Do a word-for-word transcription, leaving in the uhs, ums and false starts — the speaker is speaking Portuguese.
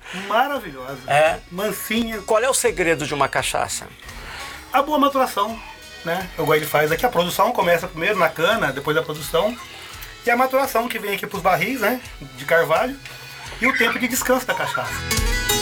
Maravilhosa. É. Mansinha. Qual é o segredo de uma cachaça? A boa maturação, né? Eu gosto de fazer aqui. A produção começa primeiro na cana, depois da produção. E a maturação que vem aqui pros barris, né? De carvalho. E o tempo de descanso da cachaça.